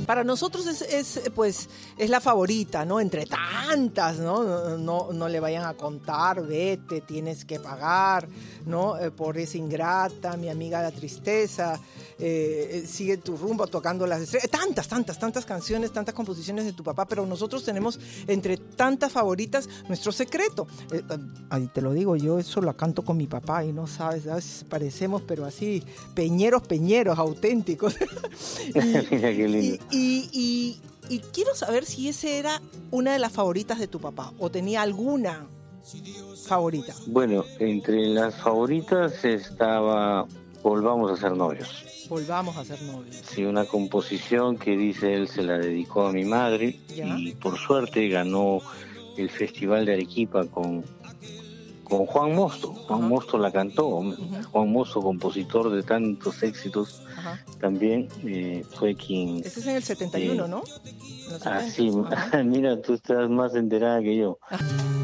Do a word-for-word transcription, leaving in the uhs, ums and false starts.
Para nosotros es, es pues es la favorita, ¿no? Entre tantas, ¿no? No, no, no le vayan a contar, vete, tienes que pagar, ¿no? Eh, por esa ingrata, mi amiga la tristeza, eh, sigue tu rumbo tocando las estrellas. Tantas, tantas, tantas canciones, tantas composiciones de tu papá, pero nosotros tenemos entre tantas favoritas nuestro secreto. Eh, ahí te lo digo, yo eso lo canto con mi papá y no sabes, ¿sabes? Parecemos, pero así, peñeros, peñeros, auténticos. y, Mira qué lindo. Y, y, y, y quiero saber si esa era una de las favoritas de tu papá o tenía alguna favorita. Bueno, entre las favoritas estaba Volvamos a ser novios. Volvamos a ser novios. Sí, una composición que dice él se la dedicó a mi madre. ¿Ya? Y por suerte ganó el Festival de Arequipa con, con Juan Mosto. Juan uh-huh. Mosto la cantó. Uh-huh. Juan Mosto, compositor de tantos éxitos, uh-huh. también eh, fue quien... Ese es en el setenta y uno, eh, ¿no? Ah, sí, uh-huh. Mira, tú estás más enterada que yo.